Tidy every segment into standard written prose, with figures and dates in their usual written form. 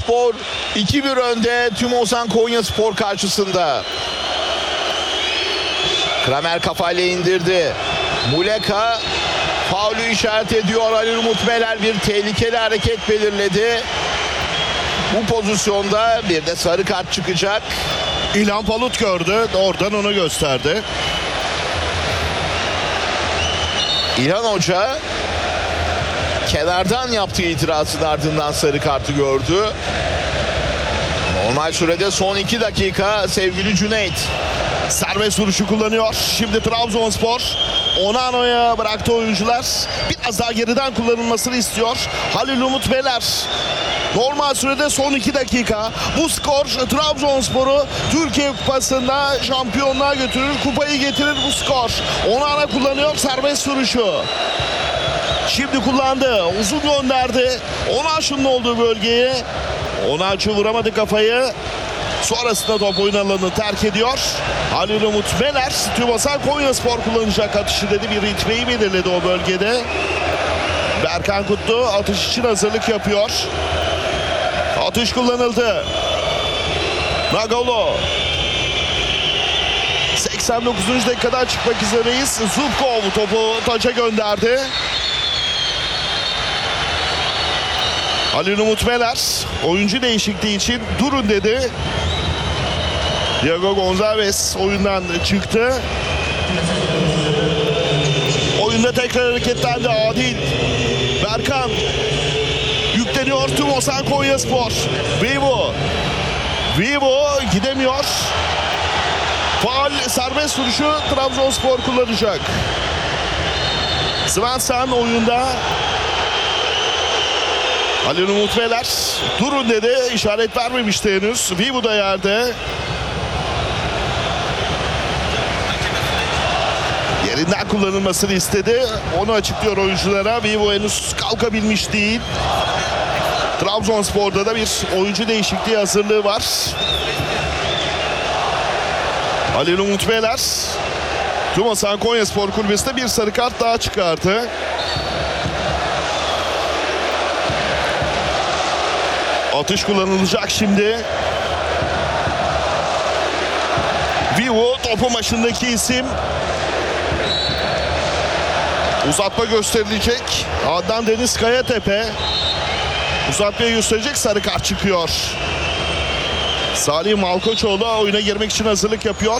Trabzonspor 2-1 önde Tümosan Konyaspor karşısında. Kramer kafayla indirdi. Muleka faulü işaret ediyor. Ali Umut Meler bir tehlikeli hareket belirledi. Bu pozisyonda bir de sarı kart çıkacak. İlhan Palut gördü. Oradan ona gösterdi. İlhan Hoca kenardan yaptığı itirazın ardından sarı kartı gördü. Normal sürede son 2 dakika sevgili Cüneyt. Serbest vuruşu kullanıyor. Şimdi Trabzonspor Onano'ya bıraktı oyuncular. Biraz daha geriden kullanılmasını istiyor. Halil Umut Meler. Normal sürede son 2 dakika. Bu skor Trabzonspor'u Türkiye Kupası'nda şampiyonluğa götürür. Kupayı getirir bu skor. Onana kullanıyor serbest vuruşu. Şimdi kullandı. Uzun gönderdi. Onaçu'nun olduğu bölgeye. Onaçu vuramadı kafayı. Sonrasında top oyun alanını terk ediyor. Halil Umut Meler, Tümosan Konyaspor kullanacak atışı dedi. Bir ritmeyi belirledi o bölgede. Berkan Kutlu atış için hazırlık yapıyor. Atış kullanıldı. Nagolo. 89. dakikadan çıkmak üzereyiz. Zubkov topu taça gönderdi. Halil Umut Meler oyuncu değişikliği için durun dedi. Diego Gonzalez oyundan çıktı. Oyunda tekrar hareketlendi Adil. Berkan yükleniyor Tümosan Konyaspor. Vivo gidemiyor. Faul serbest vuruşu Trabzonspor kullanacak. Svensson oyunda. Halil Umut Meler durun dedi. İşaret vermemişti henüz. Vivo da yerde. Yerinden kullanılmasını istedi. Onu açıklıyor oyunculara. Vivo henüz kalkabilmiş değil. Trabzonspor'da da bir oyuncu değişikliği hazırlığı var. Halil Umut Meler Tümosan Konyaspor kulübesinde bir sarı kart daha çıkardı. Atış kullanılacak şimdi. Vivo topu başındaki isim. Uzatma gösterilecek. Adnan Deniz Kayatepe uzatmayı gösterecek, sarı kart çıkıyor. Salih Malkoçoğlu oyuna girmek için hazırlık yapıyor.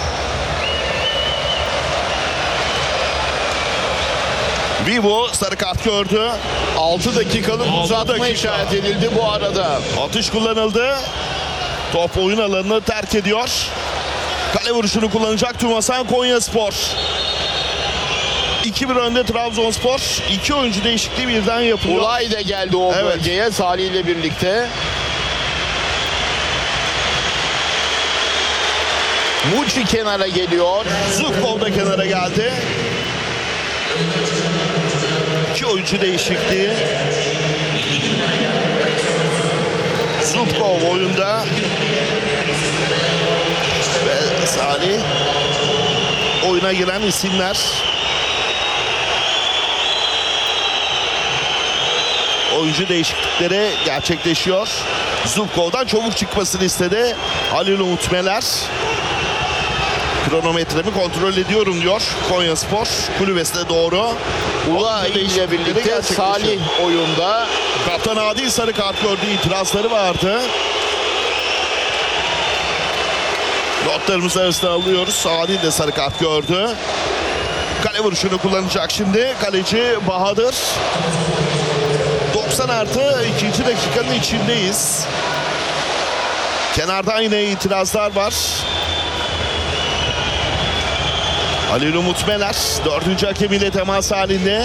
Vivo sarı kart gördü. 6 dakikalık uzatma işaret edildi bu arada. Atış kullanıldı. Top oyun alanını terk ediyor. Kale vuruşunu kullanacak Tümosan Konyaspor. 2-1 önde Trabzonspor. 2 oyuncu değişikliği birden yapılıyor. Ulay da geldi o Evet. bölgeye Salih ile birlikte. Muçi kenara geliyor. Zubkov da kenara geldi. 2 oyuncu değişikliği. Zubkov oyunda. Ve Salih oyuna giren isimler. Oyuncu değişiklikleri gerçekleşiyor. Zubkov'dan çabuk çıkmasını istedi Halil Umut Meler. Kronometremi kontrol ediyorum diyor Konyaspor kulübesine doğru. Ulay ile birlikte Salih oyunda. Kaptan Adil sarı kart gördü, itirazları vardı. Notlarımız arasında alıyoruz. Adil de sarı kart gördü. Kale vuruşunu kullanacak şimdi. Kaleci Bahadır. 90 artı 2. dakikanın içindeyiz. Kenardan yine itirazlar var. Halil Umut Meler 4. hakemiyle temas halinde.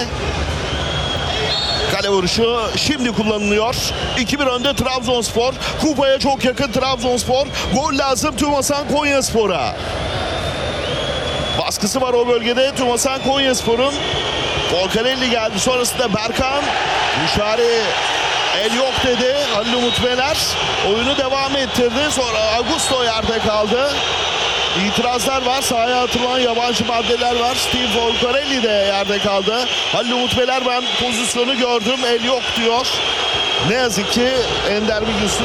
Kale vuruşu şimdi kullanılıyor. 2-1 önde Trabzonspor. Kupaya çok yakın Trabzonspor. Gol lazım Tümosan Konyaspor'a. Baskısı var o bölgede Tümosan Konyaspor'un. Volkanelli geldi. Sonrasında Berkan. Müşari el yok dedi. Halil Umut Meler oyunu devam ettirdi. Sonra Augusto yerde kaldı. İtirazlar var. Sahaya atılan yabancı maddeler var. Steve Volcarelli de yerde kaldı. Halil Umut Meler ben pozisyonu gördüm. El yok diyor. Ne yazık ki Ender Bilgüsü